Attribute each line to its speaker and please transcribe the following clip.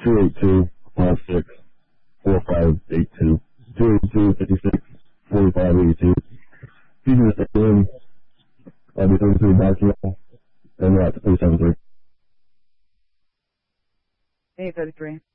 Speaker 1: 282-56-4582. 282-56-4582. If you can stay in, I'll be 33 basketball, and we're at 373.
Speaker 2: Hey, 33.